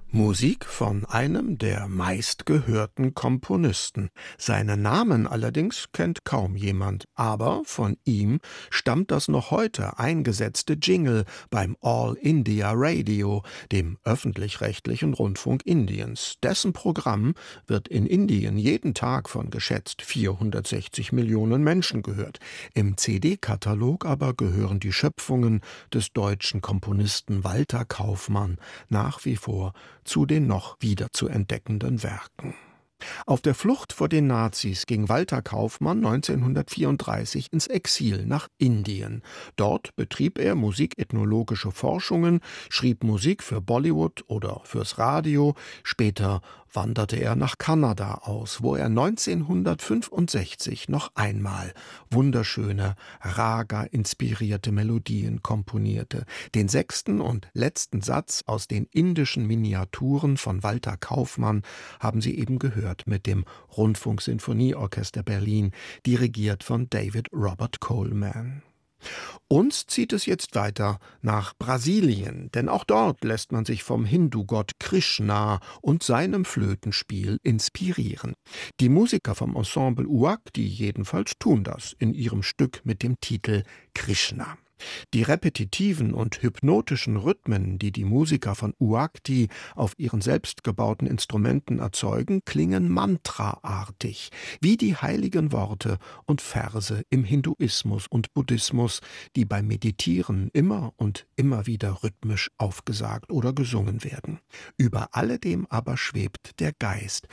Musik von einem der meistgehörten Komponisten. Seinen Namen allerdings kennt kaum jemand, aber von ihm stammt das noch heute eingesetzte Jingle beim All India Radio, dem öffentlich-rechtlichen Rundfunk Indiens. Dessen Programm wird in Indien jeden Tag von geschätzt 460 Millionen Menschen gehört. Im CD-Katalog aber gehören die Schöpfungen des deutschen Komponisten Walter Kaufmann nach wie vor zu den noch wieder zu entdeckenden Werken. Auf der Flucht vor den Nazis ging Walter Kaufmann 1934 ins Exil nach Indien. Dort betrieb er musikethnologische Forschungen, schrieb Musik für Bollywood oder fürs Radio. Später wanderte er nach Kanada aus, wo er 1965 noch einmal wunderschöne, Raga-inspirierte Melodien komponierte. Den 6. und letzten Satz aus den indischen Miniaturen von Walter Kaufmann haben Sie eben gehört mit dem Rundfunksinfonieorchester Berlin, dirigiert von David Robert Coleman. Uns zieht es jetzt weiter nach Brasilien, denn auch dort lässt man sich vom Hindu-Gott Krishna und seinem Flötenspiel inspirieren. Die Musiker vom Ensemble Uak, die jedenfalls tun das in ihrem Stück mit dem Titel Krishna. Die repetitiven und hypnotischen Rhythmen, die die Musiker von Uakti auf ihren selbstgebauten Instrumenten erzeugen, klingen mantraartig, wie die heiligen Worte und Verse im Hinduismus und Buddhismus, die beim Meditieren immer und immer wieder rhythmisch aufgesagt oder gesungen werden. Über alledem aber schwebt der Geist